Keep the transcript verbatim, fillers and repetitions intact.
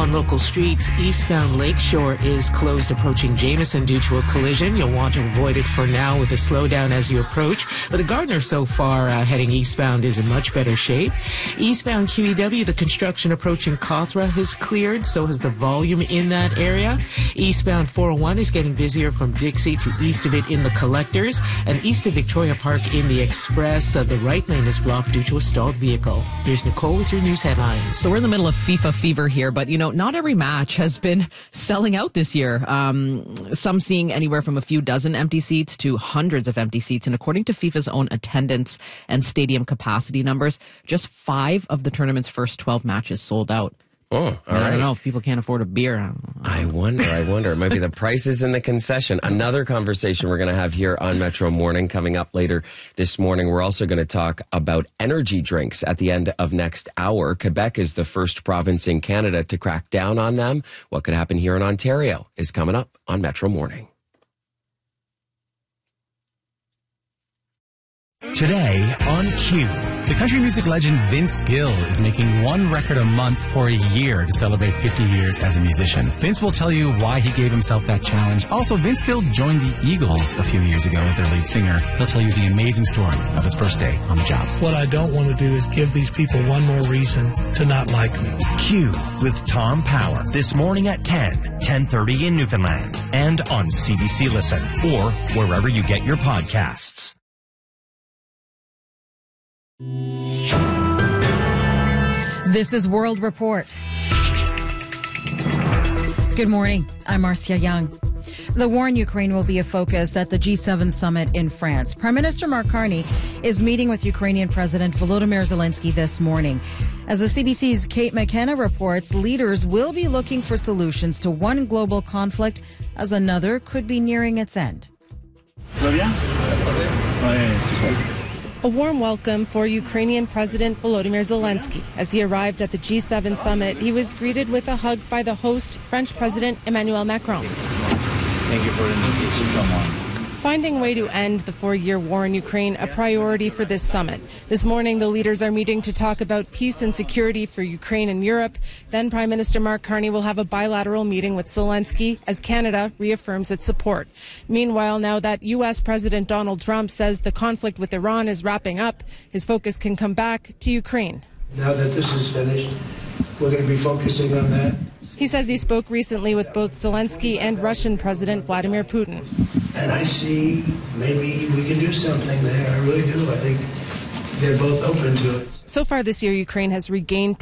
On local streets, eastbound Lakeshore is closed approaching Jameson due to a collision. You'll want to avoid it for now with a slowdown as you approach. But the Gardner so far uh, heading eastbound is in much better shape. Eastbound Q E W, the construction approaching Cawthra has cleared. So has the volume in that area. Eastbound four oh one is getting busier from Dixie to east of it in the Collectors. And east of Victoria Park in the Express, uh, the right lane is blocked due to a stalled vehicle. Here's Nicole with your news headlines. So we're in the middle of FIFA fever here, but you know, not every match has been selling out this year. Um, some seeing anywhere from a few dozen empty seats to hundreds of empty seats. And according to FIFA's own attendance and stadium capacity numbers, just five of the tournament's first twelve matches sold out. Oh, all I right. don't know if people can't afford a beer. I, don't know. I wonder, I wonder. It might be the prices in the concession. Another conversation we're going to have here on Metro Morning coming up later this morning. We're also going to talk about energy drinks at the end of next hour. Quebec is the first province in Canada to crack down on them. What could happen here in Ontario is coming up on Metro Morning. Today on Q, the country music legend Vince Gill is making one record a month for a year to celebrate fifty years as a musician. Vince will tell you why he gave himself that challenge. Also, Vince Gill joined the Eagles a few years ago as their lead singer. He'll tell you the amazing story of his first day on the job. What I don't want to do is give these people one more reason to not like me. Q with Tom Power this morning at ten, ten thirty in Newfoundland and on C B C Listen or wherever you get your podcasts. This is World Report. Good morning. I'm Marcia Young. The war in Ukraine will be a focus at the G seven summit in France. Prime Minister Mark Carney is meeting with Ukrainian President Volodymyr Zelensky this morning. As the C B C's Kate McKenna reports, leaders will be looking for solutions to one global conflict as another could be nearing its end. A warm welcome for Ukrainian President Volodymyr Zelensky. As he arrived at the G seven summit, he was greeted with a hug by the host, French President Emmanuel Macron. Thank you for the invitation. Come on. Finding a way to end the four-year war in Ukraine, a priority for this summit. This morning, the leaders are meeting to talk about peace and security for Ukraine and Europe. Then Prime Minister Mark Carney will have a bilateral meeting with Zelensky as Canada reaffirms its support. Meanwhile, now that U S President Donald Trump says the conflict with Iran is wrapping up, his focus can come back to Ukraine. Now that this is finished, we're going to be focusing on that. He says he spoke recently with both Zelensky and Russian President Vladimir Putin. And I see maybe we can do something there. I really do. I think they're both open to it. So far this year, Ukraine has regained